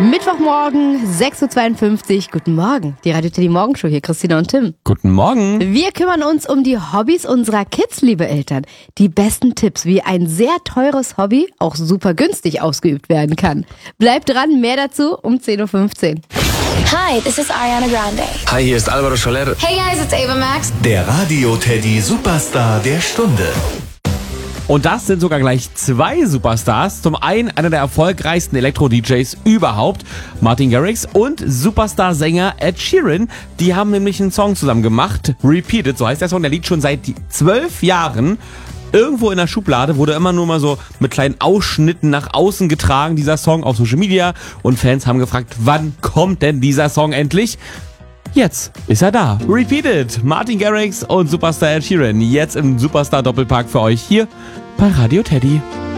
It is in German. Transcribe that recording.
Mittwochmorgen, 6.52 Uhr. Guten Morgen. Die Radio Teddy Morgenshow hier, Christina und Tim. Guten Morgen. Wir kümmern uns um die Hobbys unserer Kids, liebe Eltern. Die besten Tipps, wie ein sehr teures Hobby auch super günstig ausgeübt werden kann. Bleibt dran, mehr dazu um 10.15 Uhr. Hi, this is Ariana Grande. Hi, hier ist Alvaro Soler. Hey guys, it's Ava Max. Der Radio Teddy Superstar der Stunde. Und das sind sogar gleich zwei Superstars. Zum einen einer der erfolgreichsten Elektro-DJs überhaupt, Martin Garrix, und Superstar-Sänger Ed Sheeran. Die haben nämlich einen Song zusammen gemacht, Repeated, so heißt der Song. Der liegt schon seit 12 Jahren irgendwo in der Schublade, wurde immer nur mal so mit kleinen Ausschnitten nach außen getragen, dieser Song auf Social Media. Und Fans haben gefragt, wann kommt denn dieser Song endlich? Jetzt ist er da. Repeated. Martin Garrix und Superstar Ed Sheeran. Jetzt im Superstar-Doppelpack für euch hier bei Radio Teddy.